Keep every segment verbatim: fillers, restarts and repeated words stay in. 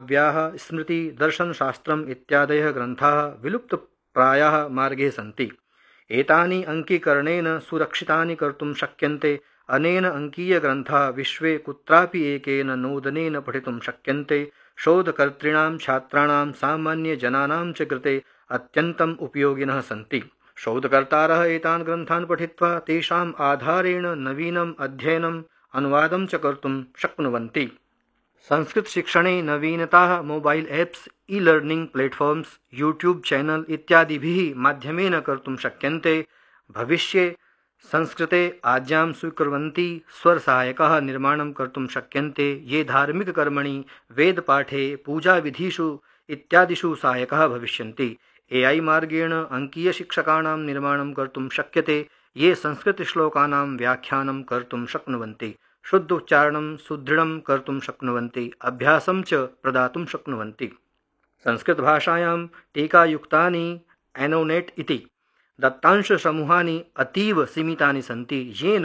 काव्याः स्मृति दर्शनशास्त्रम् इत्यादयः ग्रन्थाः विलुप्तप्रायाः मार्गे सन्ति। एतानि अङ्कीकरणेन सुरक्षितानि कर्तुं शक्यन्ते। अनेन अङ्कीयग्रन्थाः विश्वे कुत्रापि एकेन नोदनेन पठितुं शक्यन्ते। शोधकर्तॄणां छात्राणां सामान्यजनानां च कृते अत्यन्तम् उपयोगिनः सन्ति। शोधकर्तारः एतान् ग्रन्थान् पठित्वा तेषाम् आधारेण नवीनम् अध्ययनम् अनुवादं च कर्तुं शक्नुवन्ति। संस्कृतशिक्षणे नवीनताः mobile apps, e learning platforms, YouTube channel इत्यादिभिः माध्यमेन कर्तुं शक्यन्ते। भविष्ये संस्कृते आज्ञां स्वीकुर्वन्ति स्वरसहायकाः निर्माणं कर्तुं शक्यन्ते, ये धार्मिककर्मणि, वेदपाठे, पूजाविधिषु इत्यादिषु सहायकाः भविष्यन्ति। एआई मार्गेण अङ्कीयशिक्षकाणां निर्माणं कर्तुं शक्यते, ये संस्कृतश्लोकानां व्याख्यानं कर्तुं शक्नुवन्ति, शुद्ध उच्चारणं सुदृढं कर्तुं शक्नुवन्ति, अभ्यासं च प्रदातुं शक्नुवन्ति। संस्कृतभाषायां टीकायुक्तानि एनोनेट इति दत्तांशसमूहानि अतीव सीमितानि सन्ति, येन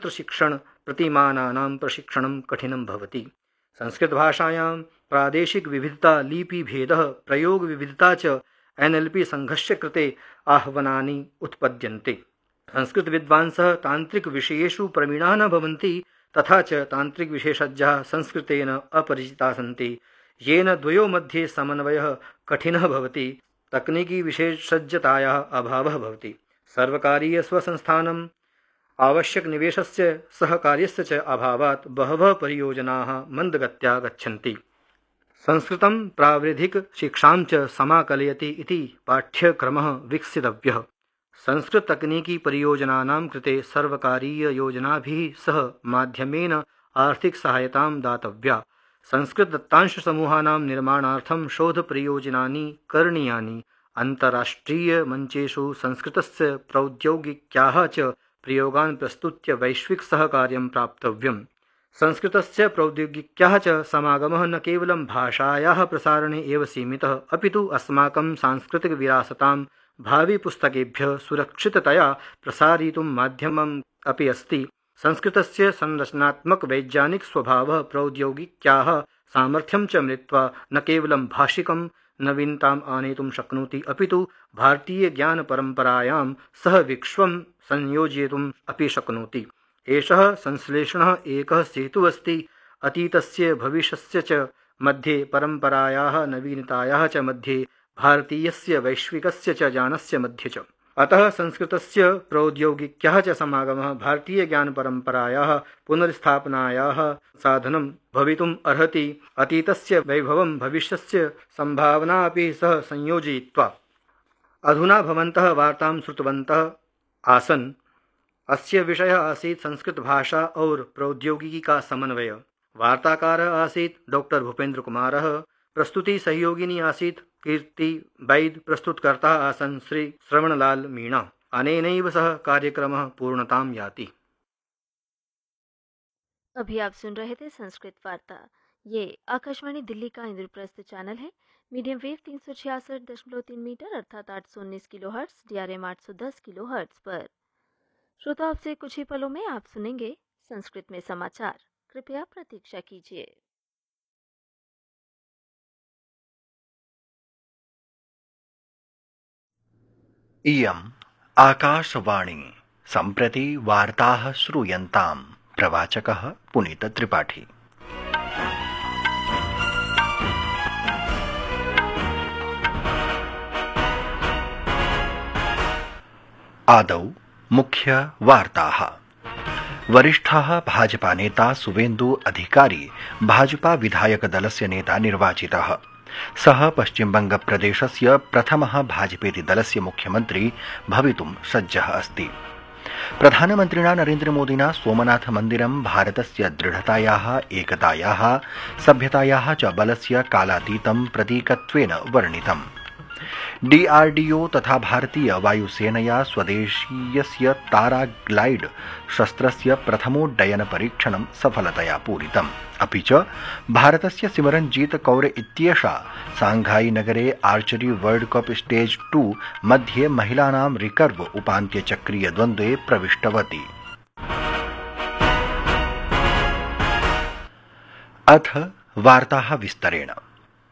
यन्त्रशिक्षणप्रतिमानानां प्रशिक्षणं कठिनं भवति। संस्कृतभाषायां प्रादेशिकविविधता, लिपिभेदः, प्रयोगविविधता च एनएलपी संघस्य कृते आह्वानानि उत्पद्यन्ते। संस्कृतविद्वांसः तान्त्रिकविषयेषु प्रवीणाः न भवन्ति, तथा च तान्त्रिकविशेषज्ञाः संस्कृतेन अपरिचिताः सन्ति, येन द्वयोः मध्ये समन्वयः कठिनः भवति। तकनीकी विशेषज्ञतायाः अभावः भवति। सर्वकारीय स्वसंस्थानम् आवश्यकनिवेशस्य सहकार्यस्य च अभावात् बहवः परियोजनाः मन्दगत्या गच्छन्ति। संस्कृतं प्राविधिक शिक्षां च समाकलयति इति पाठ्यक्रमः विकसितव्यः। संस्कृत तकनीकी परियोजनानां कृते सर्वकारीय योजनाभिः सह माध्यमेन आर्थिक सहायतां दातव्या। संस्कृत दत्तांश समूहानां निर्माणार्थं शोध परियोजनानि करणीयानि। अन्ताराष्ट्रीय मंचेषु संस्कृतस्य प्रौद्योगिक्याः च प्रयोगान् प्रस्तुत्य वैश्विक सहकार्यं प्राप्तव्यम्। संस्कृतस्य प्रौद्योगिक्याः च समागमः न केवलं भाषायाः प्रसारणे एव सीमितः, अपितु अस्माकं सांस्कृतिक विरासतां भावी पुस्तकेभ्यः सुरक्षिततया प्रसारयितुं माध्यमम् अपि अस्ति। संस्कृतस्य संरचनात्मक वैज्ञानिक स्वभावः प्रौद्योगिक्याः सामर्थ्यं च मिलित्वा न केवलं भाषिकं नवीनताम् आनेतुं शक्नोति, अपितु भारतीय ज्ञान परम्परायां सह विश्वं संयोजयितुम् अपि शक्नोति। एषः संश्लेषणः एकः सेतुः अस्ति अतीतस्य भविष्यस्य च मध्ये, परम्परायाः नवीनतायाः च मध्ये, भारतीयस्य वैश्विकस्य च ज्ञानस्य मध्ये च। अतः संस्कृतस्य प्रौद्योगिक्याः च समागमः भारतीय ज्ञान परम्परायाः पुनर्स्थापनायाः साधनं भवितुम् अर्हति। अतीतस्य वैभवं भविष्यस्य संभावना अपि सह संयोजयित्वा। अधुना भवन्तः वार्तां श्रुतवन्तः आसन्। अस्य विषयः आसीत् संस्कृत भाषा और प्रौद्योगिकी का समन्वय। वार्ताकारः आसीत् डॉक्टर भूपेन्द्र कुमारः। प्रस्तुति सहयोगिनी आसीत् कीर्ति वैद। प्रस्तुतकर्ता आसन् श्री श्रवणलाल मीणा। अनेनैव सह कार्यक्रमः पूर्णतां याति। अभी आप सुन रहे थे संस्कृत वार्ता। ये आकाशवाणी दिल्ली का इंद्रप्रस्थ चैनल है। मीडियम वेव तीन सौ छियासठ दशमलव तीन मीटर अर्थात आठ सौ उन्नीस kilo hertz, D R M आठ सौ दस किलो हर्ट्स पर। श्रोता, आपसे कुछ ही पलों में आप सुनेंगे संस्कृत में समाचार। कृपया प्रतीक्षा कीजिए। इयम् आकाशवाणी। सम्प्रति वार्ताः श्रूयन्ताम्। प्रवाचकः पुनीत त्रिपाठी। आदौ मुख्य वार्ताः। वरिष्ठः भाजपा नेता सुवेन्दु अधिकारी भाजपा विधायक दलस्य नेता निर्वाचितः। सः पश्चिमबंग प्रदेशस्य प्रथमः भाजपेति दलस्य मुख्यमन्त्री भवितुं सज्जः अस्ति। प्रधानमन्त्रिणा नरेन्द्रमोदिना सोमनाथ मन्दिरं भारतस्य दृढतायाः, एकतायाः, सभ्यतायाः च बलस्य कालातीतं प्रतीकत्वेन वर्णितम्। डीआरडीओ तथा भारतीय वायुसेनया स्वदेशीयस्य तारा ग्लाइड शस्त्रस्य प्रथमोड्डयन परीक्षणं सफलतया पूरितम्। अपि च भारतस्य सिमरनजीत कौर इत्येषा सांघाई नगरे archery world cup stage two मध्ये महिलानां रिकर्व उपान्त्यचक्रीय द्वन्द्वे प्रविष्टवती। अथ वार्ताः विस्तरेण।